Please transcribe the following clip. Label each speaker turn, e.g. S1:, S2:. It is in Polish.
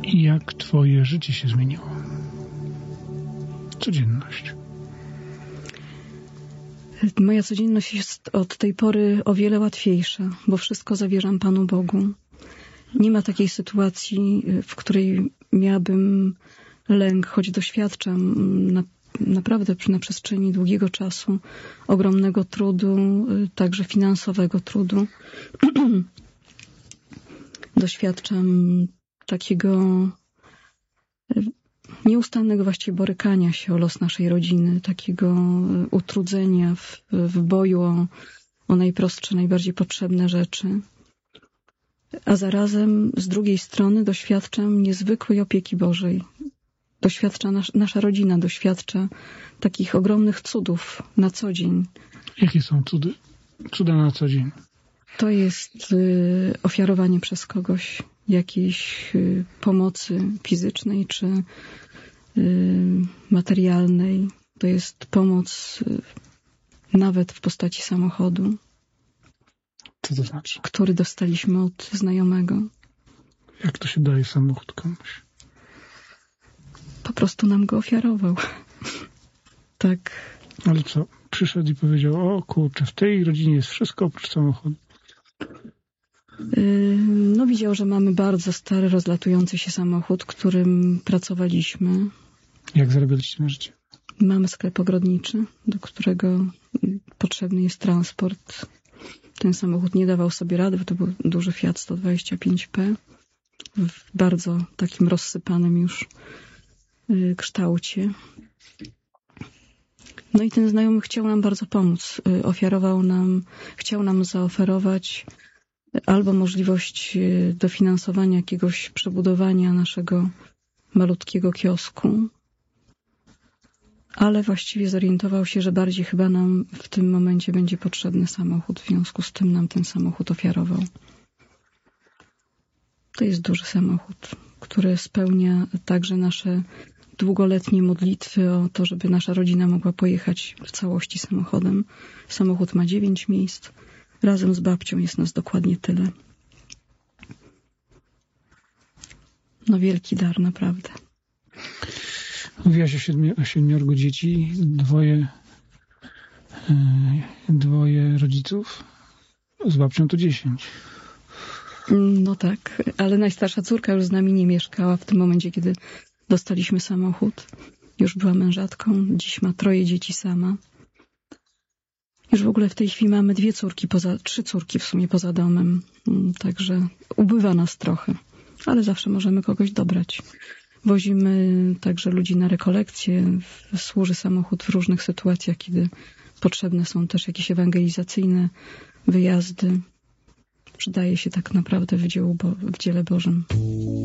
S1: I jak twoje życie się zmieniło? Codzienność.
S2: Moja codzienność jest od tej pory o wiele łatwiejsza, bo wszystko zawierzam Panu Bogu. Nie ma takiej sytuacji, w której miałabym lęk, choć doświadczam naprawdę na przestrzeni długiego czasu ogromnego trudu, także finansowego trudu. Doświadczam takiego nieustannego właściwie borykania się o los naszej rodziny, takiego utrudzenia w boju o najprostsze, najbardziej potrzebne rzeczy. A zarazem z drugiej strony doświadczam niezwykłej opieki Bożej. Doświadcza nasza rodzina, doświadcza takich ogromnych cudów na co dzień.
S1: Jakie są cudy? Cuda na co dzień?
S2: To jest ofiarowanie przez kogoś jakiejś pomocy fizycznej czy materialnej. To jest pomoc nawet w postaci samochodu.
S1: Co to znaczy?
S2: Który dostaliśmy od znajomego.
S1: Jak to się daje samochód komuś?
S2: Po prostu nam go ofiarował. Tak.
S1: Ale co? Przyszedł i powiedział, o kurczę, w tej rodzinie jest wszystko oprócz samochodu.
S2: No widział, że mamy bardzo stary, rozlatujący się samochód, którym pracowaliśmy.
S1: Jak zarabialiście na życie?
S2: Mamy sklep ogrodniczy, do którego potrzebny jest transport. Ten samochód nie dawał sobie rady, bo to był duży Fiat 125P w bardzo takim rozsypanym już kształcie. No i ten znajomy chciał nam bardzo pomóc. Chciał nam zaoferować albo możliwość dofinansowania jakiegoś przebudowania naszego malutkiego kiosku, ale właściwie zorientował się, że bardziej chyba nam w tym momencie będzie potrzebny samochód. W związku z tym nam ten samochód ofiarował. To jest duży samochód, który spełnia także nasze długoletnie modlitwy o to, żeby nasza rodzina mogła pojechać w całości samochodem. Samochód ma 9 miejsc. Razem z babcią jest nas dokładnie tyle. No wielki dar, naprawdę.
S1: Mówiłaś o 7 dzieci, dwoje rodziców, z babcią to 10.
S2: No tak, ale najstarsza córka już z nami nie mieszkała w tym momencie, kiedy dostaliśmy samochód. Już była mężatką, dziś ma 3 dzieci sama. Już w ogóle w tej chwili mamy 3 córki w sumie poza domem, także ubywa nas trochę, ale zawsze możemy kogoś dobrać. Wozimy także ludzi na rekolekcje, służy samochód w różnych sytuacjach, kiedy potrzebne są też jakieś ewangelizacyjne wyjazdy. Przydaje się tak naprawdę w dziele Bożym.